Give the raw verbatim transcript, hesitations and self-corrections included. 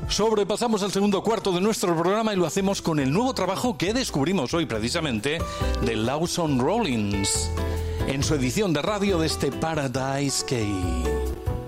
Sobrepasamos el segundo cuarto de nuestro programa y lo hacemos con el nuevo trabajo que descubrimos hoy precisamente de Lawson Rollins en su edición de radio de este Paradise Key.